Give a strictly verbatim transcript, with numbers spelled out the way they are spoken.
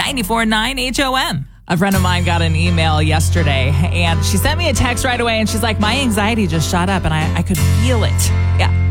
ninety-four point nine H O M. A friend of mine got an email yesterday, and she sent me a text right away, and she's like, my anxiety just shot up, and I, I could feel it. Yeah.